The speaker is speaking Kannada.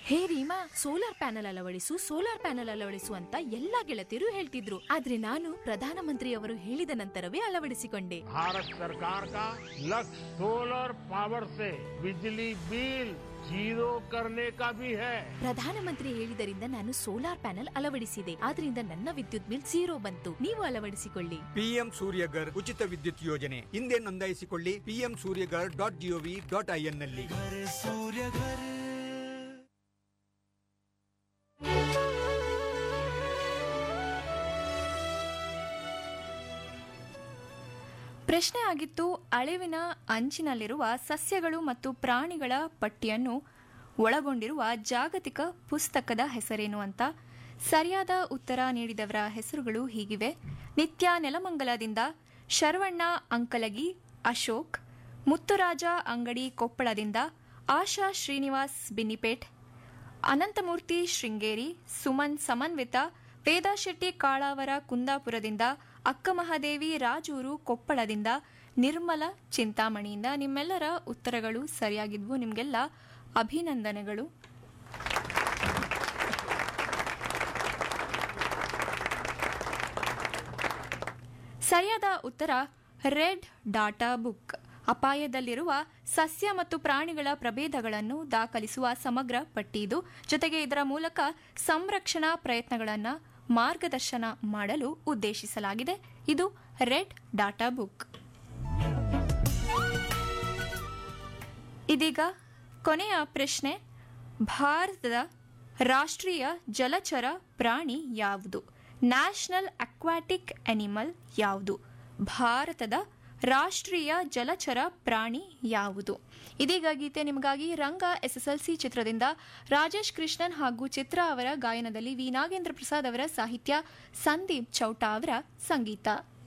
ಹೇ ರೀಮಾ, ಸೋಲಾರ್ ಪ್ಯಾನೆಲ್ ಅಳವಡಿಸು ಅಂತ ಎಲ್ಲಾ ಗೆಳತಿಯರು ಹೇಳ್ತಿದ್ರು. ಆದ್ರೆ ನಾನು ಪ್ರಧಾನಮಂತ್ರಿಯವರು ಹೇಳಿದ ನಂತರವೇ ಅಳವಡಿಸಿಕೊಂಡೆ. ಭಾರತ ಸರ್ಕಾರ का लक्ष्य सोलर पावर से बिजली बिल जीरो करने का भी है. ಪ್ರಧಾನಮಂತ್ರಿ ಹೇಳಿದರಿಂದ ನಾನು ಸೋಲಾರ್ ಪ್ಯಾನೆಲ್ ಅಳವಡಿಸಿದೆ. ಆದ್ರಿಂದ ನನ್ನ ವಿದ್ಯುತ್ ಬಿಲ್ 0 ಬಂತು. ನೀವು ಅಳವಡಿಸಿಕೊಳ್ಳಿ. ಪಿಎಂ ಸೂರ್ಯಗರ್ ಉಚಿತ ವಿದ್ಯುತ್ ಯೋಜನೆ ಹಿಂದೆ ನೋಂದಾಯಿಸಿಕೊಳ್ಳಿ. pmsuryagar.gov.in ನಲ್ಲಿ. ಪ್ರಶ್ನೆ ಆಗಿತ್ತು, ಅಳಿವಿನ ಅಂಚಿನಲ್ಲಿರುವ ಸಸ್ಯಗಳು ಮತ್ತು ಪ್ರಾಣಿಗಳ ಪಟ್ಟಿಯನ್ನು ಒಳಗೊಂಡಿರುವ ಜಾಗತಿಕ ಪುಸ್ತಕದ ಹೆಸರೇನು ಅಂತ. ಸರಿಯಾದ ಉತ್ತರ ನೀಡಿದವರ ಹೆಸರುಗಳು ಹೀಗಿವೆ: ನಿತ್ಯ ನೆಲಮಂಗಲದಿಂದ, ಶರವಣ್ಣ ಅಂಕಲಗಿ, ಅಶೋಕ್, ಮುತ್ತುರಾಜ ಅಂಗಡಿ ಕೊಪ್ಪಳದಿಂದ, ಆಶಾ ಶ್ರೀನಿವಾಸ್ ಬಿನ್ನಿಪೇಟ್, ಅನಂತಮೂರ್ತಿ ಶೃಂಗೇರಿ, ಸುಮನ್ ಸಮನ್ವಿತ, ವೇದಾ ಶೆಟ್ಟಿ ಕಾಳಾವರ ಕುಂದಾಪುರದಿಂದ, ಅಕ್ಕಮಹಾದೇವಿ ರಾಜೂರು ಕೊಪ್ಪಳದಿಂದ, ನಿರ್ಮಲ ಚಿಂತಾಮಣಿಯಿಂದ. ನಿಮ್ಮೆಲ್ಲರ ಉತ್ತರಗಳು ಸರಿಯಾಗಿದ್ವು. ನಿಮಗೆಲ್ಲ ಅಭಿನಂದನೆಗಳು. ಸರಿಯಾದ ಉತ್ತರ ರೆಡ್ ಡಾಟಾ ಬುಕ್. ಅಪಾಯದಲ್ಲಿರುವ ಸಸ್ಯ ಮತ್ತು ಪ್ರಾಣಿಗಳ ಪ್ರಭೇದಗಳನ್ನು ದಾಖಲಿಸುವ ಸಮಗ್ರ ಪಟ್ಟಿ ಇದು. ಜೊತೆಗೆ ಇದರ ಮೂಲಕ ಸಂರಕ್ಷಣಾ ಪ್ರಯತ್ನಗಳನ್ನು ಮಾರ್ಗದರ್ಶನ ಮಾಡಲು ಉದ್ದೇಶಿಸಲಾಗಿದೆ. ಇದು ರೆಡ್ ಡಾಟಾ ಬುಕ್. ಇದೀಗ ಕೊನೆಯ ಪ್ರಶ್ನೆ: ಭಾರತದ ರಾಷ್ಟ್ರೀಯ ಜಲಚರ ಪ್ರಾಣಿ ಯಾವುದು? ನ್ಯಾಷನಲ್ ಅಕ್ವಾಟಿಕ್ ಅನಿಮಲ್ ಯಾವುದು? ಭಾರತದ ರಾಷ್ಟ್ರೀಯ ಜಲಚರ ಪ್ರಾಣಿ ಯಾವುದು? ಇದೀಗ ಗೀತೆ ನಿಮಗಾಗಿ. ರಂಗ SSLC ಚಿತ್ರದಿಂದ ರಾಜೇಶ್ ಕೃಷ್ಣನ್ ಹಾಗೂ ಚಿತ್ರ ಅವರ ಗಾಯನದಲ್ಲಿ ವಿ ನಾಗೇಂದ್ರ ಪ್ರಸಾದ್ ಅವರ ಸಾಹಿತ್ಯ, ಸಂದೀಪ್ ಚೌಟಾ ಅವರ ಸಂಗೀತ.